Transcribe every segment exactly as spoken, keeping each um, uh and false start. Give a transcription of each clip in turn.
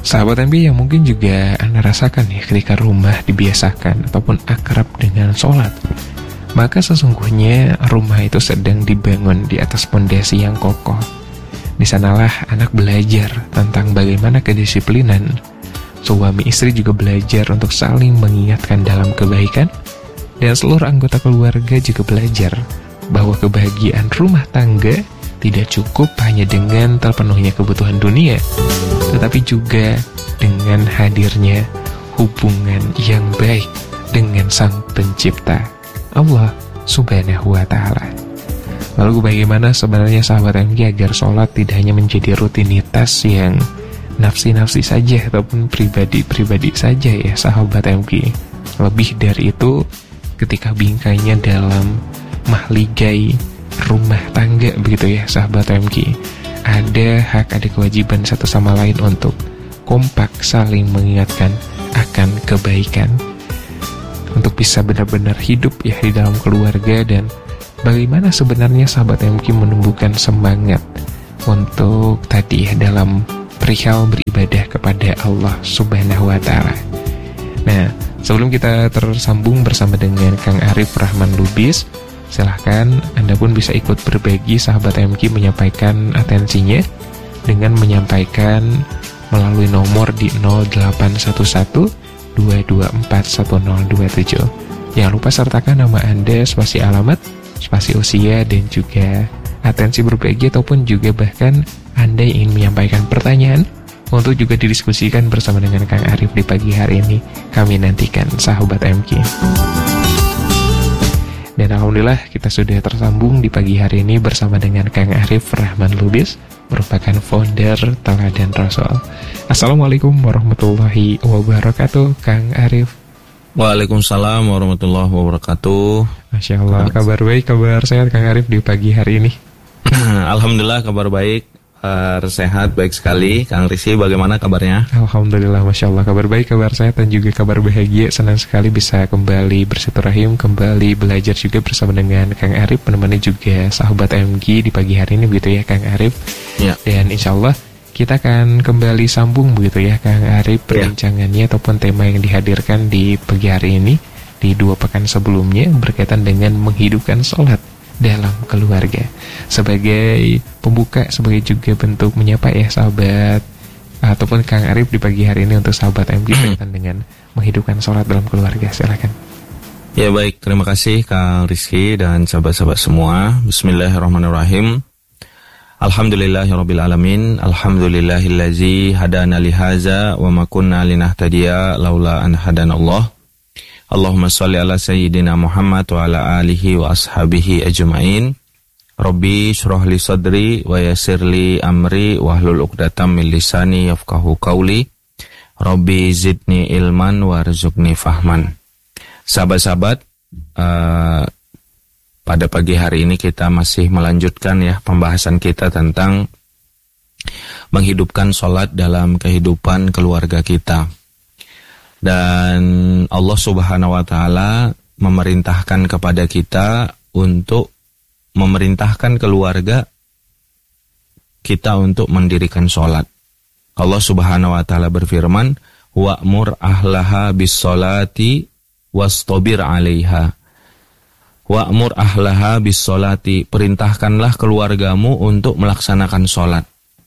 Sahabat M P yang mungkin juga Anda rasakan ya ketika rumah dibiasakan ataupun akrab dengan sholat, maka sesungguhnya rumah itu sedang dibangun di atas pondasi yang kokoh. Di sanalah anak belajar tentang bagaimana kedisiplinan. Suami istri juga belajar untuk saling mengingatkan dalam kebaikan. Dan seluruh anggota keluarga juga belajar bahwa kebahagiaan rumah tangga tidak cukup hanya dengan terpenuhnya kebutuhan dunia, tetapi juga dengan hadirnya hubungan yang baik dengan Sang Pencipta, Allah Subhanahu wa Ta'ala. Lalu bagaimana sebenarnya sahabat M G agar sholat tidak hanya menjadi rutinitas yang nafsi-nafsi saja ataupun pribadi-pribadi saja ya sahabat M G. Lebih dari itu, ketika bingkainya dalam mahligai rumah tangga begitu ya sahabat M G, ada hak, ada kewajiban satu sama lain untuk kompak saling mengingatkan akan kebaikan, untuk bisa benar-benar hidup ya di dalam keluarga. Dan bagaimana sebenarnya sahabat M G menumbuhkan semangat untuk tadi ya dalam perihal beribadah kepada Allah Subhanahu wa Ta'ala. Nah, sebelum kita tersambung bersama dengan Kang Arif Rahman Lubis, silahkan Anda pun bisa ikut berbagi sahabat M G menyampaikan atensinya dengan menyampaikan melalui nomor di nol delapan satu satu dua dua empat satu nol dua tujuh. Jangan lupa sertakan nama Anda, spasi alamat, spasi usia, dan juga atensi berbagi ataupun juga bahkan Anda ingin menyampaikan pertanyaan untuk juga didiskusikan bersama dengan Kang Arif di pagi hari ini. Kami nantikan sahabat M G. Dan alhamdulillah kita sudah tersambung di pagi hari ini bersama dengan Kang Arif Rahman Lubis, merupakan founder Teladan Rasul. Assalamualaikum warahmatullahi wabarakatuh, Kang Arif. Waalaikumsalam warahmatullahi wabarakatuh. Masya Allah, kabar baik, kabar sehat Kang Arif di pagi hari ini. Alhamdulillah kabar baik, kabar sehat, baik sekali. Kang Rizky bagaimana kabarnya? Alhamdulillah, Masya Allah, kabar baik, kabar sehat, dan juga kabar bahagia. Senang sekali bisa kembali bersilaturahim, kembali belajar juga bersama dengan Kang Arif, menemani juga sahabat M G di pagi hari ini begitu ya Kang Arif. Ya. Dan insya Allah kita akan kembali sambung begitu ya Kang Arif perbincangannya ya, ataupun tema yang dihadirkan di pagi hari ini di dua pekan sebelumnya berkaitan dengan menghidupkan sholat dalam keluarga. Sebagai pembuka, sebagai juga bentuk menyapa ya sahabat ataupun Kang Arif di pagi hari ini untuk sahabat M G berkaitan dengan menghidupkan sholat dalam keluarga. Silakan. Ya baik, terima kasih Kang Rizky dan sahabat-sahabat semua. Bismillahirrahmanirrahim. Alhamdulillahirabbil alamin. Alhamdulillahillazi hadana lihaza wa ma kunna linahtadiya laula an hadanallah. Allahumma shalli ala sayyidina Muhammad wa ala alihi wa ashabihi ajma'in. Rabbi shrah li sadri wa yassir li amri wahlul 'uqdatam min lisani yafqahu qawli. Rabbi zidni ilman warzuqni fahman. Sahabat-sahabat, uh, pada pagi hari ini kita masih melanjutkan ya pembahasan kita tentang menghidupkan sholat dalam kehidupan keluarga kita. Dan Allah Subhanahu wa Ta'ala memerintahkan kepada kita untuk memerintahkan keluarga kita untuk mendirikan sholat. Allah Subhanahu wa Ta'ala berfirman, wa'mur ahlaha bis sholati wastabir 'alaiha. Wa'mur ahlaha bis sholati, perintahkanlah keluargamu untuk melaksanakan sholat.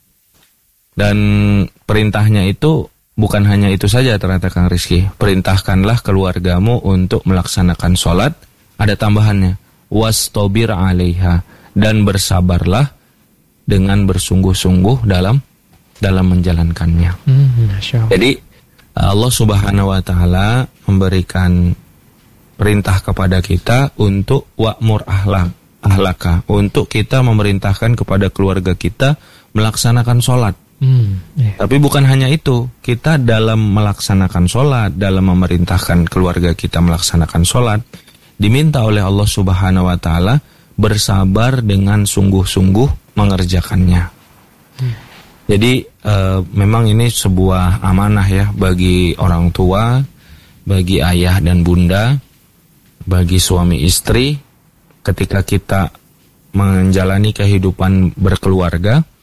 Dan perintahnya itu bukan hanya itu saja ternyata Kang Rizky. Perintahkanlah keluargamu untuk melaksanakan sholat, ada tambahannya, wastabir 'alaiha, dan bersabarlah dengan bersungguh-sungguh dalam dalam menjalankannya. Hmm, Jadi Allah Subhanahu wa Ta'ala memberikan perintah kepada kita untuk wa'mur ahlak, ahlaka, untuk kita memerintahkan kepada keluarga kita melaksanakan sholat. Hmm, yeah. Tapi bukan hanya itu, kita dalam melaksanakan sholat, dalam memerintahkan keluarga kita melaksanakan sholat, diminta oleh Allah Subhanahu wa Ta'ala bersabar dengan sungguh-sungguh mengerjakannya. Hmm. Jadi e, memang ini sebuah amanah ya bagi orang tua, bagi ayah dan bunda, bagi suami istri, ketika kita menjalani kehidupan berkeluarga,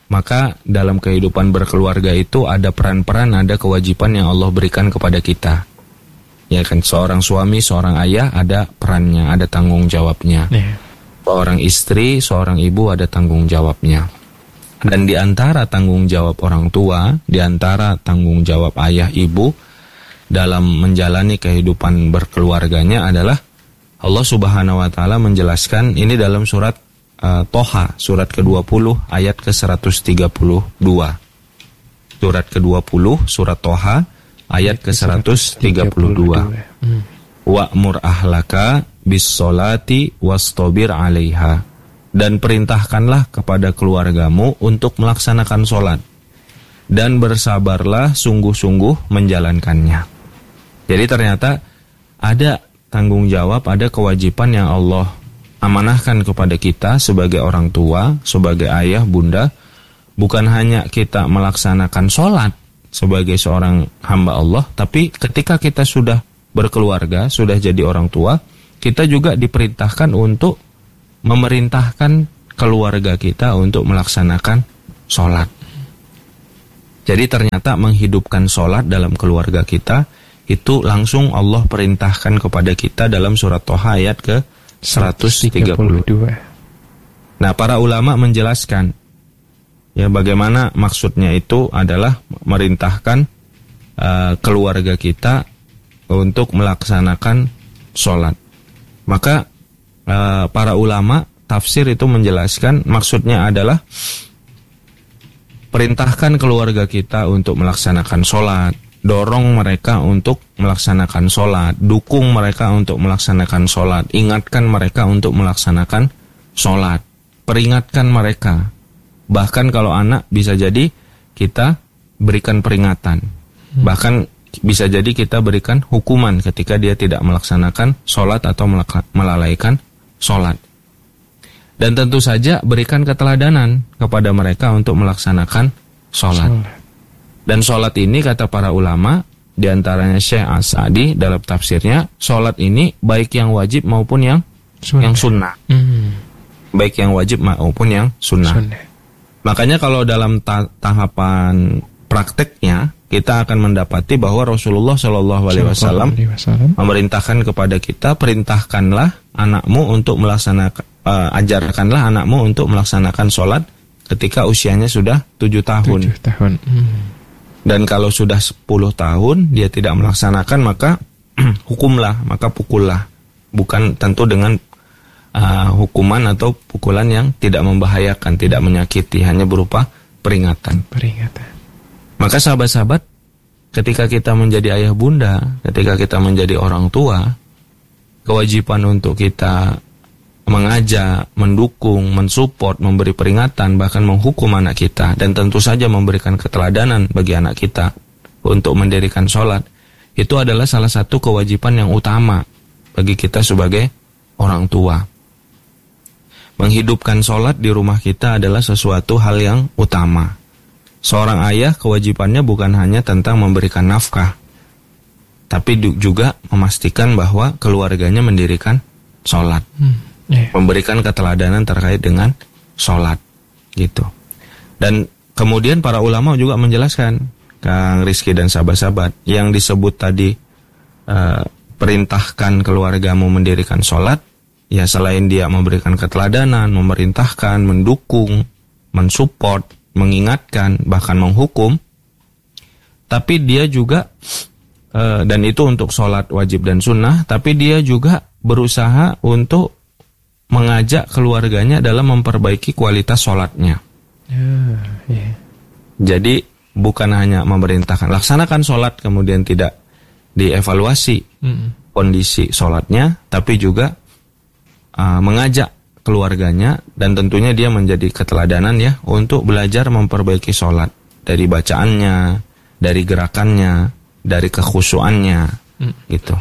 maka dalam kehidupan berkeluarga itu ada peran-peran, ada kewajiban yang Allah berikan kepada kita. Ya kan, seorang suami, seorang ayah ada perannya, ada tanggung jawabnya. Yeah. Seorang istri, seorang ibu ada tanggung jawabnya. Dan di antara tanggung jawab orang tua, di antara tanggung jawab ayah ibu dalam menjalani kehidupan berkeluarganya adalah Allah Subhanahu wa taala menjelaskan ini dalam surat uh, Toha, surat ke dua puluh ayat ke seratus tiga puluh dua. Surat ke dua puluh surat Toha ayat ke seratus tiga puluh dua. Hmm. Wa'mur ahlaka bis-sholati wastabir 'alaiha. Dan perintahkanlah kepada keluargamu untuk melaksanakan sholat dan bersabarlah sungguh-sungguh menjalankannya. Jadi ternyata ada tanggung jawab, ada kewajiban yang Allah amanahkan kepada kita sebagai orang tua, sebagai ayah, bunda. Bukan hanya kita melaksanakan sholat sebagai seorang hamba Allah, tapi ketika kita sudah berkeluarga, sudah jadi orang tua, kita juga diperintahkan untuk memerintahkan keluarga kita untuk melaksanakan sholat. Jadi ternyata menghidupkan sholat dalam keluarga kita itu langsung Allah perintahkan kepada kita dalam surat Toha ayat ke seratus tiga puluh dua. Nah, para ulama menjelaskan ya bagaimana maksudnya itu adalah merintahkan uh, keluarga kita untuk melaksanakan sholat. Maka uh, para ulama tafsir itu menjelaskan maksudnya adalah perintahkan keluarga kita untuk melaksanakan sholat, dorong mereka untuk melaksanakan sholat, dukung mereka untuk melaksanakan sholat, ingatkan mereka untuk melaksanakan sholat, peringatkan mereka. Bahkan kalau anak bisa jadi kita berikan peringatan, bahkan bisa jadi kita berikan hukuman ketika dia tidak melaksanakan sholat atau melalaikan sholat. Dan tentu saja berikan keteladanan kepada mereka untuk melaksanakan sholat. Dan sholat ini kata para ulama, diantaranya Syekh As-Sa'di dalam tafsirnya, sholat ini baik yang wajib maupun yang sunnah. Yang sunnah. Mm. Baik yang wajib maupun yang sunnah. Sunnah. Makanya kalau dalam ta- tahapan prakteknya kita akan mendapati bahwa Rasulullah Shallallahu Alaihi Wasallam memerintahkan kepada kita, perintahkanlah anakmu untuk melaksanakan, uh, ajarkanlah anakmu untuk melaksanakan sholat ketika usianya sudah tujuh tahun. Tujuh tahun. Hmm. Dan kalau sudah sepuluh tahun dia tidak melaksanakan, maka hukumlah, maka pukullah. Bukan tentu dengan uh, hukuman atau pukulan yang tidak membahayakan, tidak menyakiti, hanya berupa peringatan. Peringatan. Maka sahabat-sahabat, ketika kita menjadi ayah bunda, ketika kita menjadi orang tua, kewajiban untuk kita mengajak, mendukung, mensupport, memberi peringatan, bahkan menghukum anak kita, dan tentu saja memberikan keteladanan bagi anak kita untuk mendirikan sholat, itu adalah salah satu kewajiban yang utama bagi kita sebagai orang tua. Menghidupkan sholat di rumah kita adalah sesuatu hal yang utama. Seorang ayah kewajibannya bukan hanya tentang memberikan nafkah, tapi juga memastikan bahwa keluarganya mendirikan sholat, hmm, yeah. memberikan keteladanan terkait dengan sholat, gitu. Dan kemudian para ulama juga menjelaskan, Kang Rizky dan sahabat-sahabat, yang disebut tadi uh, perintahkan keluargamu mendirikan sholat, ya selain dia memberikan keteladanan, memerintahkan, mendukung, mensupport, mengingatkan, bahkan menghukum, tapi dia juga e, dan itu untuk sholat wajib dan sunnah, tapi dia juga berusaha untuk mengajak keluarganya dalam memperbaiki kualitas sholatnya. Yeah, yeah. Jadi bukan hanya memerintahkan laksanakan sholat kemudian tidak dievaluasi mm. kondisi sholatnya, tapi juga uh, mengajak keluarganya, dan tentunya dia menjadi keteladanan ya untuk belajar memperbaiki sholat dari bacaannya, dari gerakannya, dari kekhusyuannya, hmm. gitu.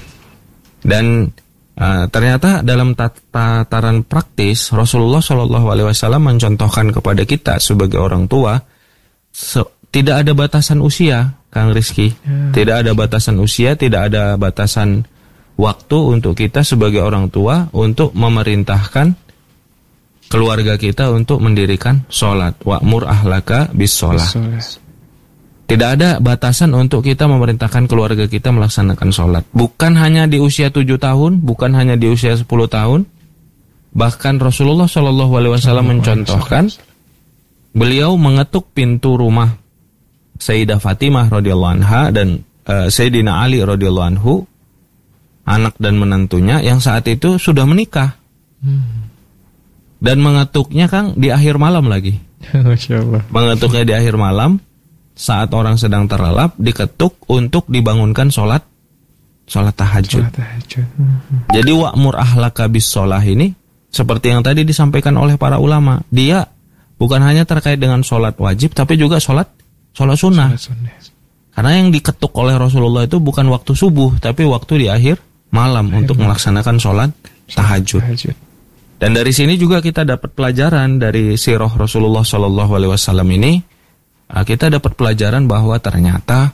Dan uh, ternyata dalam tataran praktis Rasulullah Shallallahu Alaihi Wasallam mencontohkan kepada kita sebagai orang tua, so, tidak ada batasan usia, Kang Rizky, ya. Tidak ada batasan usia, tidak ada batasan waktu untuk kita sebagai orang tua untuk memerintahkan keluarga kita untuk mendirikan sholat. Wa'mur ahlaka bis sholat. Tidak ada batasan untuk kita memerintahkan keluarga kita melaksanakan sholat. Bukan hanya di usia tujuh tahun, bukan hanya di usia sepuluh tahun. Bahkan Rasulullah shallallahu alaihi wasallam mencontohkan, beliau mengetuk pintu rumah Sayyidah Fatimah radhiyallahu anha dan uh, Sayyidina Ali radhiyallahu anhu, anak dan menantunya yang saat itu sudah menikah. Hmm. Dan mengetuknya Kang di akhir malam lagi. Masya Allah. Mengetuknya di akhir malam saat orang sedang terlelap, diketuk untuk dibangunkan sholat sholat tahajud. Sholat tahajud. Hmm. Jadi wa'mur ahlaka bis sholah ini seperti yang tadi disampaikan oleh para ulama, dia bukan hanya terkait dengan sholat wajib, tapi juga sholat sholat sunnah. Sholat sunnah. Karena yang diketuk oleh Rasulullah itu bukan waktu subuh, tapi waktu di akhir malam akhir untuk malam. Melaksanakan sholat tahajud. tahajud. Dan dari sini juga kita dapat pelajaran dari sirah Rasulullah Shallallahu Alaihi Wasallam ini. Kita dapat pelajaran bahwa ternyata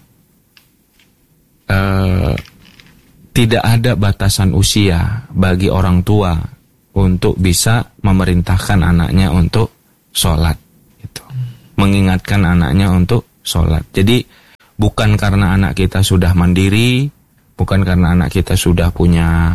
uh, tidak ada batasan usia bagi orang tua untuk bisa memerintahkan anaknya untuk sholat, gitu. Mengingatkan anaknya untuk sholat. Jadi bukan karena anak kita sudah mandiri, bukan karena anak kita sudah punya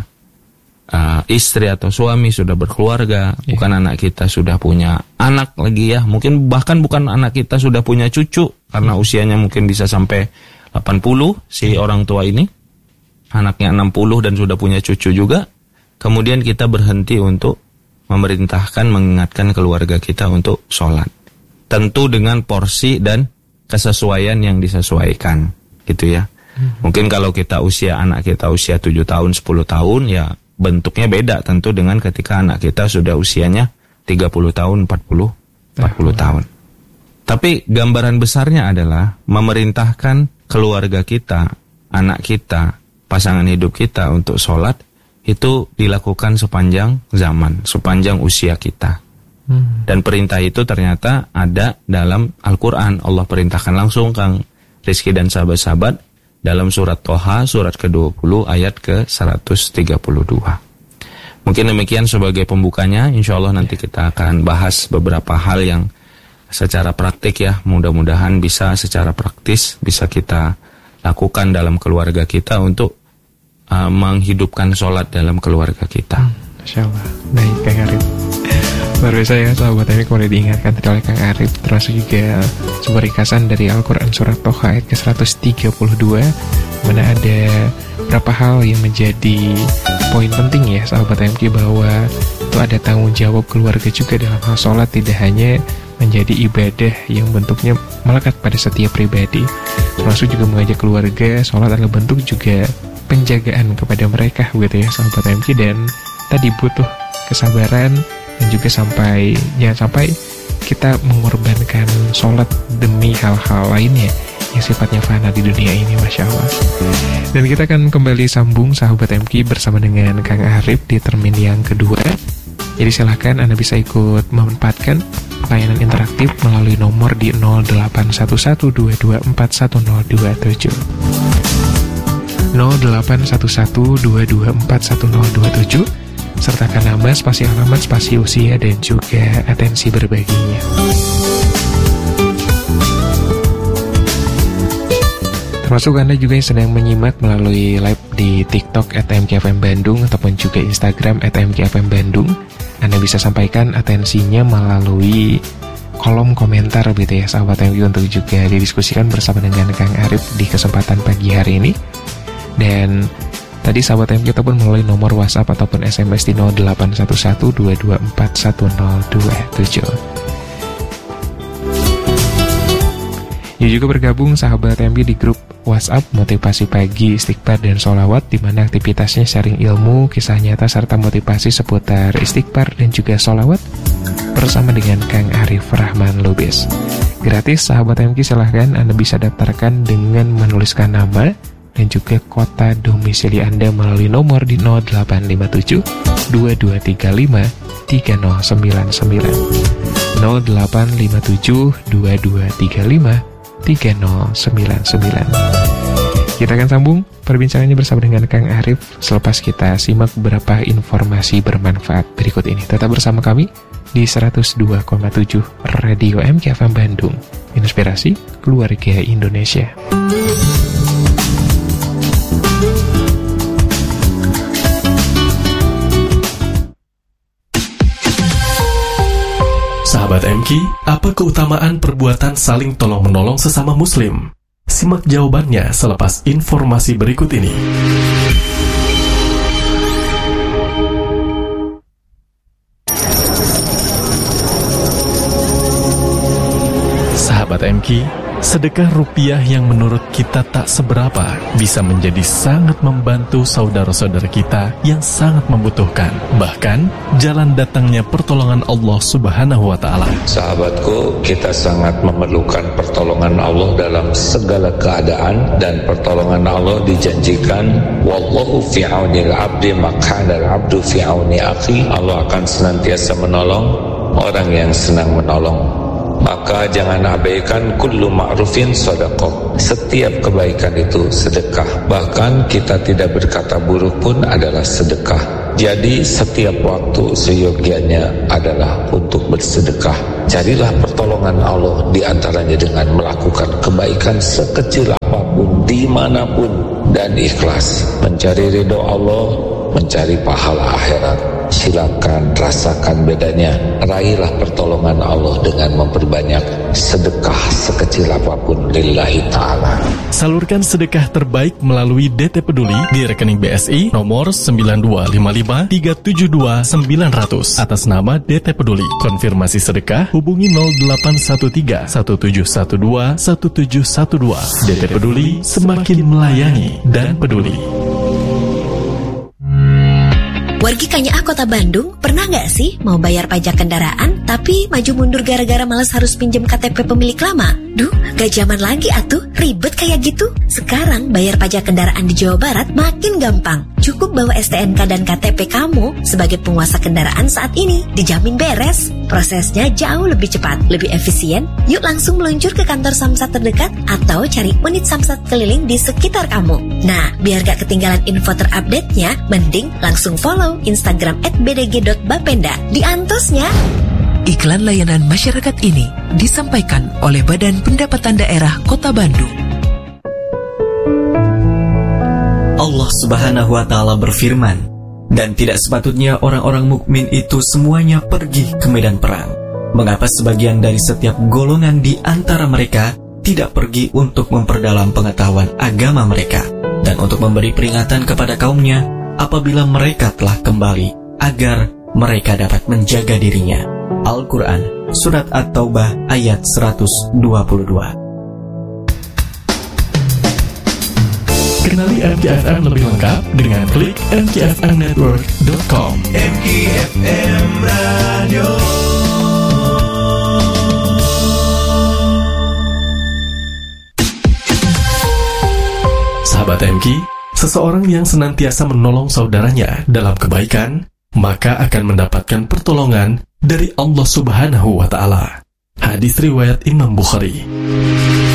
uh, istri atau suami, sudah berkeluarga, yeah. bukan anak kita sudah punya anak lagi ya, mungkin bahkan bukan anak kita sudah punya cucu, karena usianya mungkin bisa sampai delapan puluh si orang tua ini, anaknya enam puluh dan sudah punya cucu juga. Kemudian kita berhenti untuk memerintahkan, mengingatkan keluarga kita untuk sholat. Tentu dengan porsi dan kesesuaian yang disesuaikan, gitu ya. Hmm. Mungkin kalau kita usia anak kita usia tujuh tahun, sepuluh tahun, ya bentuknya beda tentu dengan ketika anak kita sudah usianya tiga puluh tahun, empat puluh, empat puluh tahun. Tapi gambaran besarnya adalah memerintahkan keluarga kita, anak kita, pasangan hidup kita untuk sholat, itu dilakukan sepanjang zaman, sepanjang usia kita. Hmm. Dan perintah itu ternyata ada dalam Al-Quran. Allah perintahkan langsung Kang Rizky dan sahabat-sahabat dalam surat Toha, surat ke dua puluh ayat ke seratus tiga puluh dua. Mungkin demikian sebagai pembukanya. Insya Allah nanti kita akan bahas beberapa hal yang secara praktik ya, mudah-mudahan bisa secara praktis bisa kita lakukan dalam keluarga kita untuk Uh, menghidupkan sholat dalam keluarga kita. hmm, Masya Allah. Baik Kang Arif, luar biasa ya sahabat ini kalau diingatkan tadi oleh Kang Arif, termasuk juga sebuah ringkasan dari Al-Quran surat Toha ayat ke seratus tiga puluh dua, mana ada beberapa hal yang menjadi poin penting ya sahabat M K, bahwa itu ada tanggung jawab keluarga juga dalam hal sholat, tidak hanya menjadi ibadah yang bentuknya melekat pada setiap pribadi, termasuk juga mengajak keluarga. Sholat adalah bentuk juga penjagaan kepada mereka, begitu ya sahabat M K. Dan tadi butuh kesabaran dan juga sampai jangan sampai kita mengorbankan sholat demi hal-hal lainnya yang sifatnya fana di dunia ini, Masya Allah. Dan kita akan kembali sambung sahabat M K bersama dengan Kang Arif di termin yang kedua. Jadi silahkan Anda bisa ikut memanfaatkan layanan interaktif melalui nomor di nol delapan satu satu dua dua empat satu nol dua tujuh. nol delapan satu satu dua dua empat satu nol dua tujuh, sertakan nama, spasi alamat, spasi usia, dan juga atensi berbaginya. Termasuk Anda juga yang sedang menyimak melalui live di TikTok at M K F M Bandung ataupun juga Instagram at M K F M Bandung. Anda bisa sampaikan atensinya melalui kolom komentar gitu ya sahabat M K, untuk juga didiskusikan bersama dengan Kang Arif di kesempatan pagi hari ini. Dan tadi sahabat M K kita pun melalui nomor WhatsApp ataupun S M S di nol delapan satu satu dua dua empat satu nol dua tujuh. Ya juga bergabung sahabat M K di grup WhatsApp Motivasi Pagi, Istighfar dan Sholawat, di mana aktivitasnya sharing ilmu, kisah nyata serta motivasi seputar istighfar dan juga sholawat bersama dengan Kang Arif Rahman Lubis. Gratis sahabat M K, silahkan Anda bisa daftarkan dengan menuliskan nama dan juga kota domisili Anda melalui nomor di nol delapan lima tujuh dua dua tiga lima tiga nol sembilan sembilan nol delapan lima tujuh dua dua tiga lima tiga nol sembilan sembilan. Kita akan sambung perbincangannya bersama dengan Kang Arif selepas kita simak beberapa informasi bermanfaat berikut ini. Tetap bersama kami di seratus dua koma tujuh Radio M K F M Bandung. Inspirasi keluarga Indonesia. Sahabat M K, apa keutamaan perbuatan saling tolong-menolong sesama muslim? Simak jawabannya selepas informasi berikut ini. Sahabat M K, sedekah rupiah yang menurut kita tak seberapa bisa menjadi sangat membantu saudara-saudara kita yang sangat membutuhkan. Bahkan, jalan datangnya pertolongan Allah Subhanahu wa Ta'ala. Sahabatku, kita sangat memerlukan pertolongan Allah dalam segala keadaan, dan pertolongan Allah dijanjikan, wallahu fi aunil abdi maka al-abdu fi auni akhi. Allah akan senantiasa menolong orang yang senang menolong. Maka jangan abaikan kullu ma'rufin sedekah. Setiap kebaikan itu sedekah. Bahkan kita tidak berkata buruk pun adalah sedekah. Jadi setiap waktu seyogianya adalah untuk bersedekah. Carilah pertolongan Allah di antaranya dengan melakukan kebaikan sekecil apapun, dimanapun, dan ikhlas. Mencari ridho Allah, mencari pahala akhirat. Silakan rasakan bedanya. Raihlah pertolongan Allah dengan memperbanyak sedekah sekecil apapun lillahi ta'ala. Salurkan sedekah terbaik melalui D T Peduli di rekening B S I nomor sembilan dua lima lima tiga tujuh dua sembilan nol nol atas nama D T Peduli. Konfirmasi sedekah hubungi nol delapan satu tiga satu tujuh satu dua satu tujuh satu dua. D T Peduli, semakin melayani dan peduli. Wargi Kanyaah Kota Bandung, pernah nggak sih mau bayar pajak kendaraan tapi maju mundur gara-gara malas harus pinjem K T P pemilik lama? Duh, gak zaman lagi atuh, ribet kayak gitu. Sekarang bayar pajak kendaraan di Jawa Barat makin gampang. Cukup bawa S T N K dan K T P kamu sebagai penguasa kendaraan saat ini, dijamin beres. Prosesnya jauh lebih cepat, lebih efisien. Yuk langsung meluncur ke kantor Samsat terdekat atau cari unit Samsat keliling di sekitar kamu. Nah, biar gak ketinggalan info terupdate-nya, mending langsung follow Instagram at b d g dot bapenda. Diantosnya. Iklan layanan masyarakat ini disampaikan oleh Badan Pendapatan Daerah Kota Bandung. Allah Subhanahu wa Ta'ala berfirman, dan tidak sepatutnya orang-orang mukmin itu semuanya pergi ke medan perang. Mengapa sebagian dari setiap golongan di antara mereka tidak pergi untuk memperdalam pengetahuan agama mereka dan untuk memberi peringatan kepada kaumnya apabila mereka telah kembali, agar mereka dapat menjaga dirinya. Al-Quran, Surat At-Taubah ayat seratus dua puluh dua. Kenali M K F M lebih lengkap dengan klik m k f m network dot com. M K F M Radio. Sahabat M K, seseorang yang senantiasa menolong saudaranya dalam kebaikan, maka akan mendapatkan pertolongan dari Allah Subhanahu wa Ta'ala. Hadis riwayat Imam Bukhari.